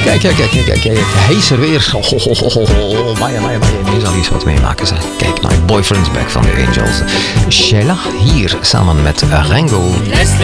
Kijk. Hij is er weer. Maya. Die zal iets wat meemaken zijn. Kijk naar Boyfriend's Back van de Angels. Sheila hier samen met Rango. Laisse